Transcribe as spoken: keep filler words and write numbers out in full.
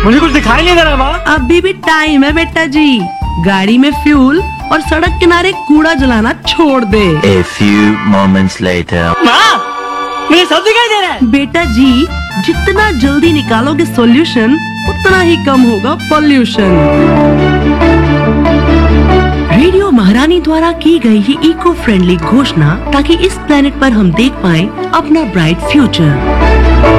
मुझे कुछ दिखाई नहीं दे रहा माँ। अभी भी टाइम है बेटा जी, गाड़ी में फ्यूल और सड़क किनारे कूड़ा जलाना छोड़ दे। A few moments later. माँ, मुझे सब दिखाई दे रहा है। बेटा जी, जितना जल्दी निकालोगे सॉल्यूशन उतना ही कम होगा पॉल्यूशन। रेडियो महारानी द्वारा की गई ये इको फ्रेंडली घोषणा ताकि इस प्लेनेट पर हम देख पाएं अपना ब्राइट फ्यूचर।